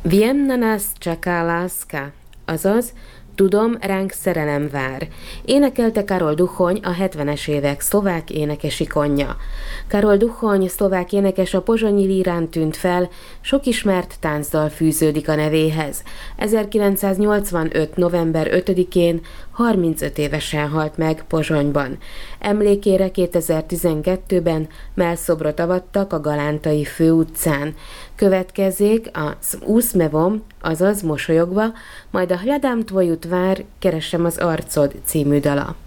Wiem na nas czeka láska, azaz tudom, ránk szerelem vár. Énekelte Karol Duhony, a 70-es évek szlovák énekesi konja. Karol Duhony, szlovák énekes a pozsonyi lírán tűnt fel, sok ismert táncdal fűződik a nevéhez. 1985. november 5-én 35 évesen halt meg Pozsonyban. Emlékére 2012-ben mellszobrot avattak a Galántai főutcán. Következzék az Úszmevom, azaz mosolyogva, majd a Hľadám tvoju tvár, keresem az arcod című dala.